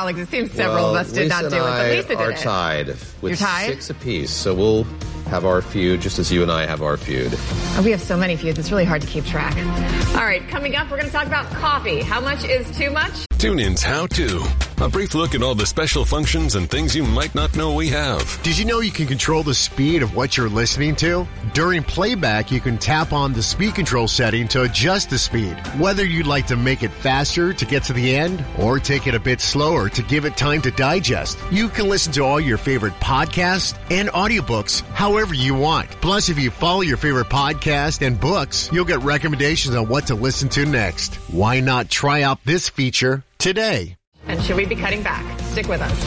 colleagues. It seems several of us did not do it, but Lisa did it. Are tied with You're tied? 6 apiece, so we'll have our feud just as you and I have our feud. Oh, we have so many feuds, it's really hard to keep track. All right, coming up, we're going to talk about coffee. How much is too much? TuneIn's How To. A brief look at all the special functions and things you might not know we have. Did you know you can control the speed of what you're listening to? During playback, you can tap on the speed control setting to adjust the speed. Whether you'd like to make it faster to get to the end or take it a bit slower to give it time to digest, you can listen to all your favorite podcasts and audiobooks however you want. Plus, if you follow your favorite podcast and books, you'll get recommendations on what to listen to next. Why not try out this feature today? And should we be cutting back? Stick with us.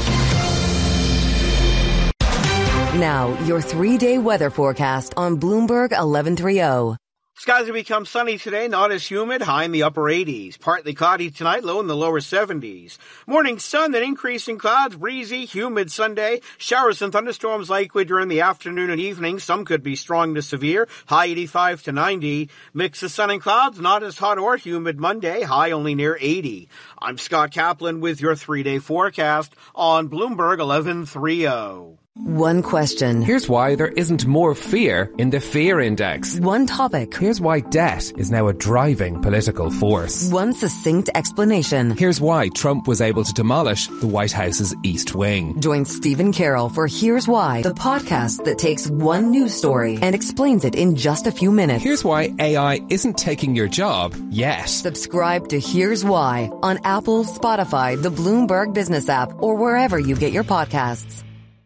Now, your 3-day weather forecast on Bloomberg 1130. Skies will become sunny today, not as humid, high in the upper 80s. Partly cloudy tonight, low in the lower 70s. Morning sun, then increasing clouds, breezy, humid Sunday. Showers and thunderstorms likely during the afternoon and evening. Some could be strong to severe, high 85 to 90. Mix of sun and clouds, not as hot or humid Monday, high only near 80. I'm Scott Kaplan with your 3-day forecast on Bloomberg 1130. One question. Here's why there isn't more fear in the fear index. One topic. Here's why debt is now a driving political force. One succinct explanation. Here's why Trump was able to demolish the White House's East Wing. Join Stephen Carroll for Here's Why, the podcast that takes one news story and explains it in just a few minutes. Here's why AI isn't taking your job yet. Subscribe to Here's Why on Apple, Spotify, the Bloomberg Business app, or wherever you get your podcasts.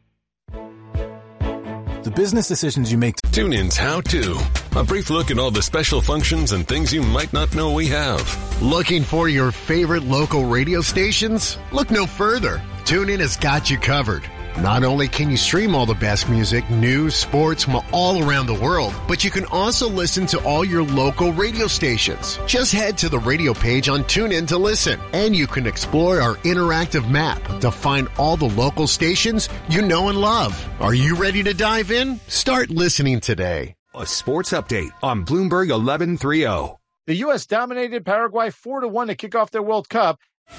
The business decisions you make. TuneIn's How To. A brief look at all the special functions and things you might not know we have. Looking for your favorite local radio stations? Look no further. TuneIn has got you covered. Not only can you stream all the best music, news, sports from all around the world, but you can also listen to all your local radio stations. Just head to the radio page on TuneIn to listen, and you can explore our interactive map to find all the local stations you know and love. Are you ready to dive in? Start listening today. A sports update on Bloomberg 1130. The U.S. dominated Paraguay 4-1 to kick off their World Cup.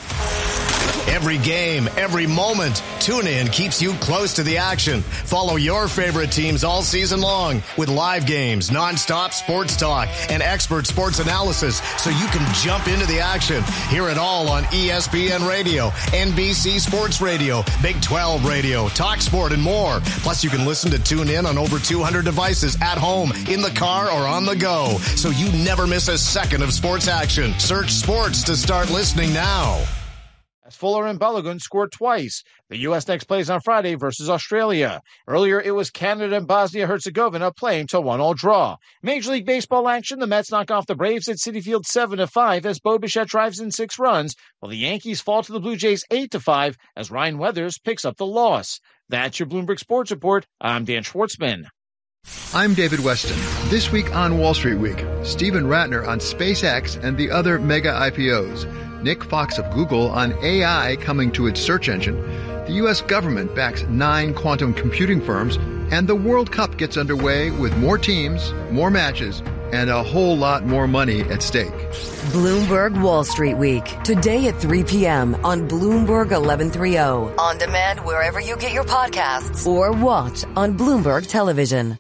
Every game, every moment, TuneIn keeps you close to the action. Follow your favorite teams all season long with live games, nonstop sports talk, and expert sports analysis so you can jump into the action. Hear it all on ESPN Radio, NBC Sports Radio, Big 12 Radio, Talk Sport, and more. Plus, you can listen to TuneIn on over 200 devices at home, in the car, or on the go, so you never miss a second of sports action. Search sports to start listening now. Fuller and Balogun scored twice. The U.S. next plays on Friday versus Australia. Earlier, it was Canada and Bosnia-Herzegovina playing to 1-1 draw. Major League Baseball action, the Mets knock off the Braves at Citi Field 7-5 as Bo Bichette drives in 6 runs, while the Yankees fall to the Blue Jays 8-5 as Ryan Weathers picks up the loss. That's your Bloomberg Sports Report. I'm Dan Schwartzman. I'm David Weston. This week on Wall Street Week, Stephen Ratner on SpaceX and the other mega IPOs. Nick Fox of Google on AI coming to its search engine. The U.S. government backs 9 quantum computing firms, and the World Cup gets underway with more teams, more matches, and a whole lot more money at stake. Bloomberg Wall Street Week, today at 3 p.m. on Bloomberg 1130. On demand wherever you get your podcasts or watch on Bloomberg Television.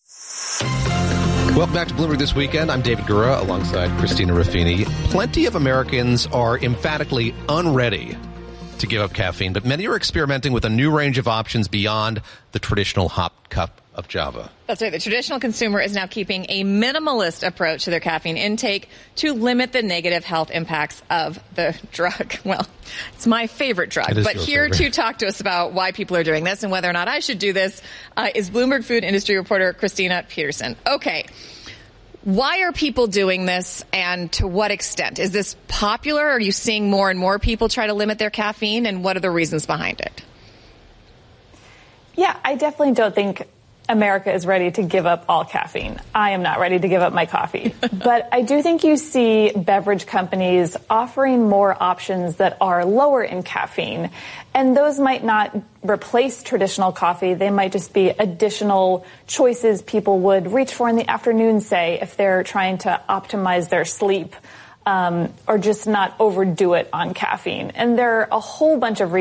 Welcome back to Bloomberg This Weekend. I'm David Gura alongside Christina Ruffini. Plenty of Americans are emphatically unready to give up caffeine, but many are experimenting with a new range of options beyond the traditional hot cup of Java. That's right. The traditional consumer is now keeping a minimalist approach to their caffeine intake to limit the negative health impacts of the drug. Well, it's my favorite drug. But here to talk to us about why people are doing this and whether or not I should do this is Bloomberg food industry reporter Christina Peterson. Okay. Why are people doing this, and to what extent? Is this popular? Are you seeing more and more people try to limit their caffeine, and what are the reasons behind it? Yeah, I definitely don't think America is ready to give up all caffeine. I am not ready to give up my coffee. But I do think you see beverage companies offering more options that are lower in caffeine. And those might not replace traditional coffee. They might just be additional choices people would reach for in the afternoon, say, if they're trying to optimize their sleep or just not overdo it on caffeine. And there are a whole bunch of reasons